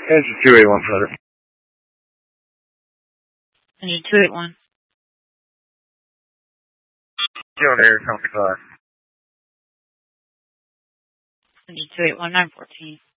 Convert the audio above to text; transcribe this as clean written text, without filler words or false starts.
Engine 281, brother. Engine 281. You're on air, 75. Engine 281, 914.